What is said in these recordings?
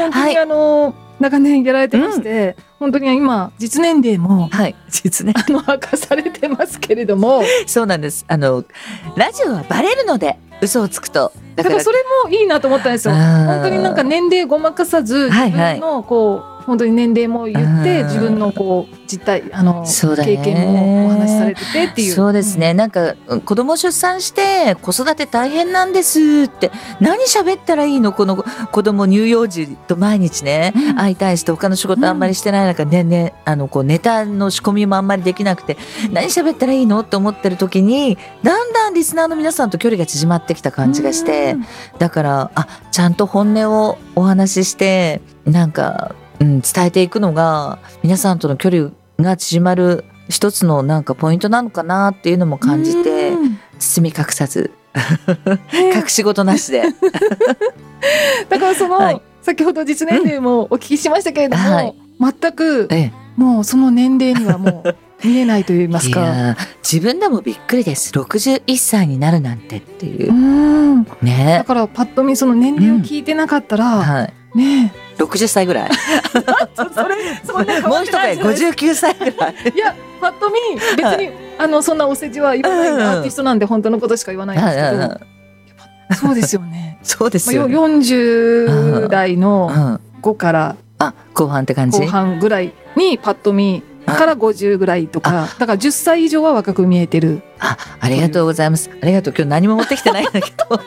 本当に長年やられてまして、本当に今実年齢も、 実年明かされてますけれども、 そうなんです。ラジオはバレるので、嘘をつくと。 だからそれもいいなと思ったんですよ。本当になんか年齢ごまかさず、自分の本当に年齢も言って、自分の実態経験もお話しされててっていう。 そうですね、なんか子供出産して子育て大変なんですって、何喋ったらいいの、この子供乳幼児と毎日ね、会いたいして他の仕事あんまりしてない中でね、ネタの仕込みもあんまりできなくて、何喋ったらいいのって思ってる時に、だんだんリスナーの皆さんと距離が縮まってきた感じがして、だからちゃんと本音をお話ししてなんか伝えていくのが皆さんとの距離が縮まる一つのなんかポイントなのかなっていうのも感じて、包み隠さず隠し事なしでだから先ほど実年齢もお聞きしましたけれども、全くもうその年齢にはもう見えないと言いますか。 いや自分でもびっくりです。61歳になるなんてっていう、ね、 だからパッと見その年齢を聞いてなかったら、ね 60歳ぐらいもう一回59歳ぐらいいやパッと見別に、そんなお世辞は言わないアーティストなんで本当のことしか言わないんですけど、そうですよねそうですよね、 40代の5から後半って感じ、 後半ぐらいにパッと見から50ぐらいとか、だから10歳以上は若く見えてる。 ありがとうございます。ありがとう。今日何も持ってきてないんだけど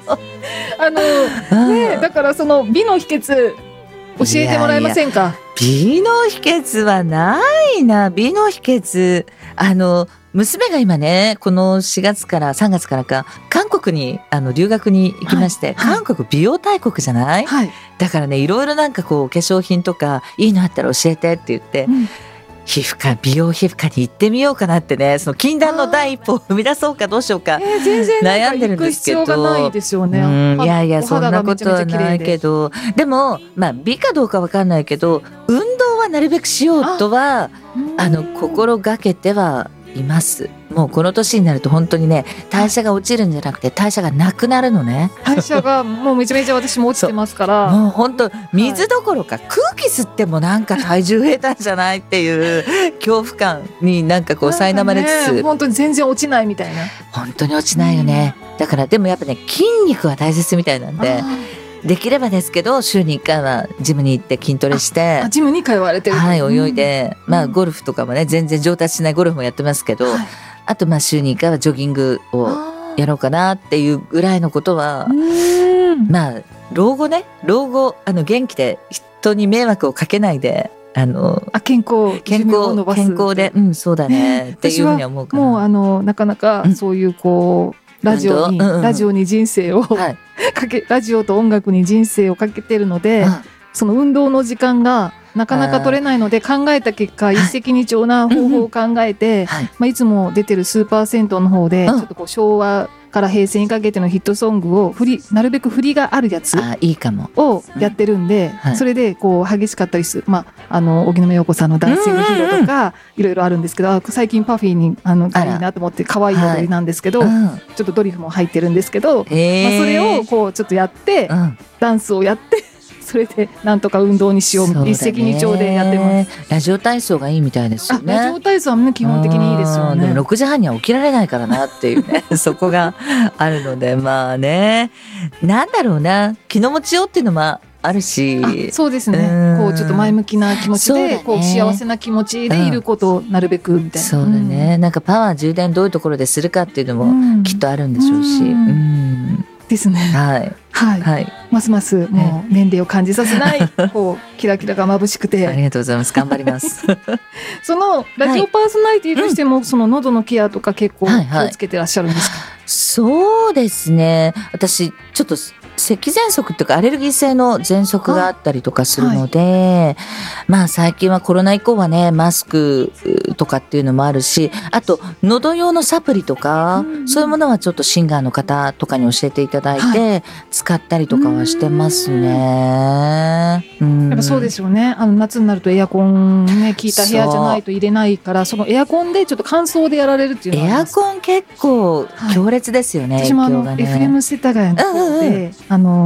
だからその美の秘訣教えてもらえませんか。 美の秘訣はないな。美の秘訣、娘が今ね、この4月から3月からか韓国に留学に行きまして、韓国美容大国じゃない、だからね、いろいろなんか化粧品とかいいのあったら教えてって言って、美容皮膚科に行ってみようかなってね、その禁断の第一歩を踏み出そうかどうしようか悩んでるんですけど、 行く必要がないですよね。 いやいやそんなことはないけど、でも美かどうかわかんないけど、運動はなるべくしようとは心がけてはいます。もうこの年になると本当にね、代謝が落ちるんじゃなくて代謝がなくなるのね。 代謝がもうめちゃめちゃ私も落ちてますからもう本当水どころか空気吸ってもなんか体重増えたんじゃないっていう恐怖感になんか苛まれつつ、 本当に全然落ちないみたいな。 本当に落ちないよね。だからでもやっぱね、筋肉は大切みたいなんで、できればですけど週に1回はジムに行って筋トレして、 ジムに通われてる、 泳いで、ゴルフとかもね、全然上達しないゴルフもやってますけど、あと週に1回はジョギングをやろうかなっていうぐらいのことは、老後元気で人に迷惑をかけないで健康で、そうだねっていうふうに思うから、 もうなかなかそういうラジオに人生をラジオと音楽に人生をかけてるので、その運動の時間がなかなか取れないので、考えた結果一石二鳥な方法を考えて、いつも出てるスーパー銭湯の方でちょっと昭和から平成にかけてのヒットソングをなるべく振りがあるやつをやってるんで、それで激しかったりする、荻野目洋子さんのダンシングヒーローとかいろいろあるんですけど、最近パフィーにいいなと思って可愛い踊りなんですけど、ちょっとドリフも入ってるんですけど、それをちょっとやって、ダンスをやってそれでなんとか運動にしよう、一石二鳥でやってます。 ラジオ体操がいいみたいですよね。 ラジオ体操はね、基本的にいいですよね。 でも6時半には起きられないからなっていうねそこがあるので、なんだろうな、気の持ちようっていうのもあるし、 そうですね、ちょっと前向きな気持ちで、幸せな気持ちでいることをなるべくみたいな。 そうだね、なんかパワー充電どういうところでするかっていうのもきっとあるんでしょうし、 ですね。ますますもう年齢を感じさせないキラキラが眩しくて、 ありがとうございます。頑張りますそのラジオパーソナリティとしても、その喉のケアとか結構気をつけてらっしゃるんですか？ そうですね、私ちょっと咳喘息っていうかアレルギー性の喘息があったりとかするので、最近はコロナ以降はね、マスクとかっていうのもあるし、あと喉用のサプリとか、そういうものはちょっとシンガーの方とかに教えていただいて、使ったりとかはしてますね。 やっぱそうですよね。夏になるとエアコンね、効いた部屋じゃないと入れないから、そのエアコンでちょっと乾燥でやられるっていうのはあります。 エアコン結構強烈ですよね。 私もFM 世田谷の方で、